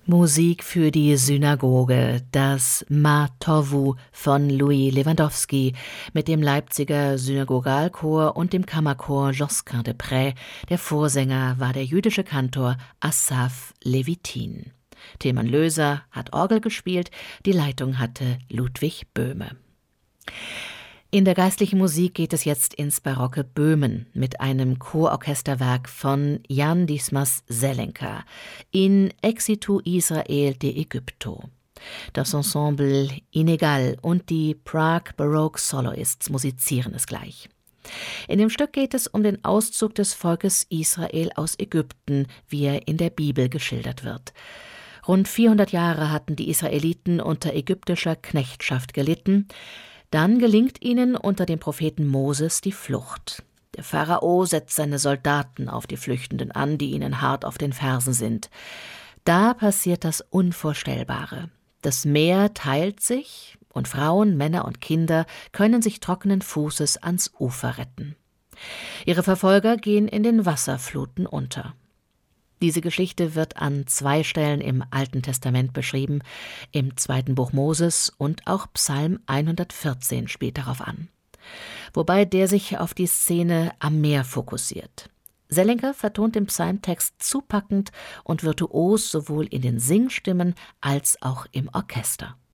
Musik für die Synagoge, das Ma Tovu von Louis Lewandowski mit dem Leipziger Synagogalchor und dem Kammerchor Josquin de Près. Der Vorsänger war der jüdische Kantor Asaf Levitin. Tilman Löser hat Orgel gespielt, die Leitung hatte Ludwig Böhme. In der geistlichen Musik geht es jetzt ins barocke Böhmen mit einem Chororchesterwerk von Jan Dismas Zelenka in Exitu Israel de Ägypto. Das Ensemble Inegal und die Prague Baroque Soloists musizieren es gleich. In dem Stück geht es um den Auszug des Volkes Israel aus Ägypten, wie er in der Bibel geschildert wird. Rund 400 Jahre hatten die Israeliten unter ägyptischer Knechtschaft gelitten. Dann gelingt ihnen unter dem Propheten Moses die Flucht. Der Pharao setzt seine Soldaten auf die Flüchtenden an, die ihnen hart auf den Fersen sind. Da passiert das Unvorstellbare. Das Meer teilt sich und Frauen, Männer und Kinder können sich trockenen Fußes ans Ufer retten. Ihre Verfolger gehen in den Wasserfluten unter. Diese Geschichte wird an 2 Stellen im Alten Testament beschrieben, im 2. Buch Moses, und auch Psalm 114 spielt darauf an. Wobei der sich auf die Szene am Meer fokussiert. Zelenka vertont den Psalmtext zupackend und virtuos sowohl in den Singstimmen als auch im Orchester.